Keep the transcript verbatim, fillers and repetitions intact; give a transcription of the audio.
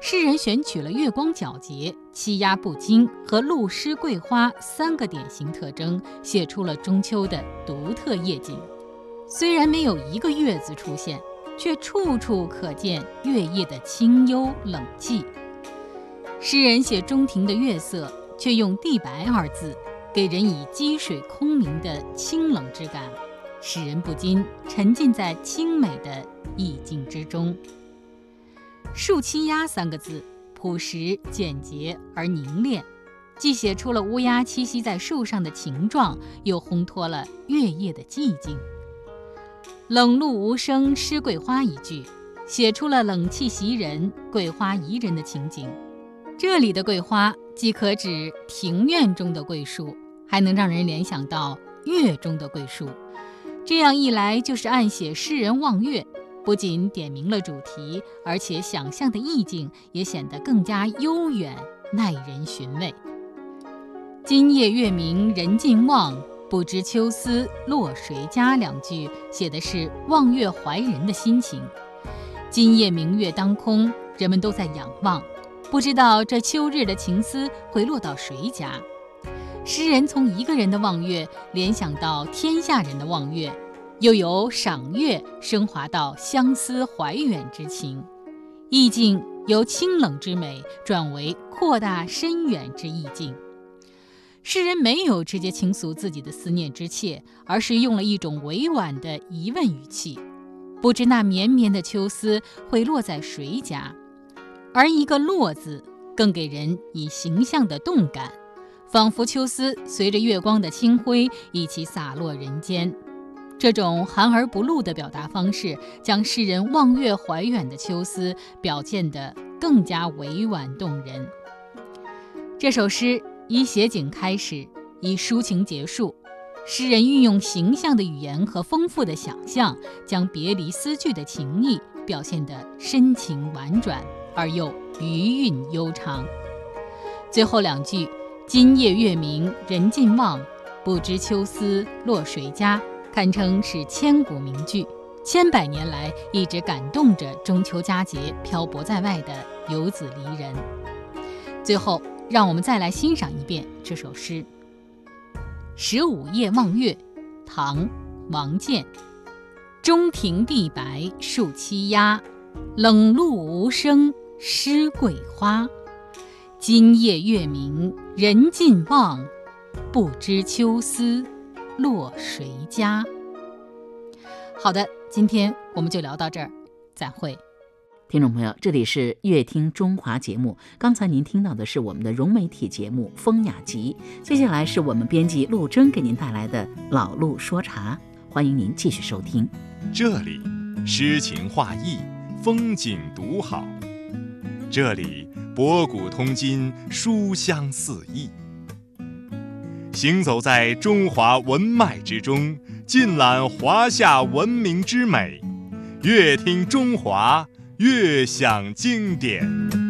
诗人选取了月光皎洁、气压不惊和露湿桂花三个典型特征，写出了中秋的独特夜景。虽然没有一个月字出现，却处处可见月夜的清幽冷寂。诗人写中庭的月色，却用地白二字，给人以积水空明的清冷之感，使人不禁沉浸在清美的意境之中。树栖鸦三个字，朴实简洁而凝练，既写出了乌鸦栖息在树上的情状，又烘托了月夜的寂静。冷露无声湿桂花一句，写出了冷气袭人、桂花宜人的情景。这里的桂花既可指庭院中的桂树，还能让人联想到月中的桂树。这样一来，就是暗写诗人望月，不仅点明了主题，而且想象的意境也显得更加悠远，耐人寻味。今夜月明人尽望，不知秋思落谁家两句写的是望月怀人的心情。今夜明月当空，人们都在仰望，不知道这秋日的情思会落到谁家。诗人从一个人的望月联想到天下人的望月，又由赏月升华到相思怀远之情，意境由清冷之美转为扩大深远之意境。诗人没有直接倾诉自己的思念之切，而是用了一种委婉的疑问语气，不知那绵绵的秋思会落在谁家。而一个落字更给人以形象的动感，仿佛秋思随着月光的清辉一起洒落人间。这种含而不露的表达方式，将诗人望月怀远的秋思表现得更加委婉动人。这首诗以写景开始，以抒情结束。诗人运用形象的语言和丰富的想象，将别离思句的情意表现得深情婉转，而又余韵悠长。最后两句今夜月明人尽望，不知秋思落谁家，堪称是千古名句，千百年来一直感动着中秋佳节漂泊在外的游子离人。最后让我们再来欣赏一遍这首诗。十五夜望月，唐·王建。中庭地白树栖鸦，冷露无声湿桂花。今夜月明人尽望，不知秋思落谁家。好的，今天我们就聊到这儿，再会。 听众朋友，这里是乐听中华节目，刚才您听到的是我们的融媒体节目《风雅集》，接下来是我们编辑陆征给您带来的老陆说茶，欢迎您继续收听。 这里诗情画意，风景独好，这里博古通今，书香四溢。行走在中华文脉之中，尽览华夏文明之美，乐听中华，悦享经典。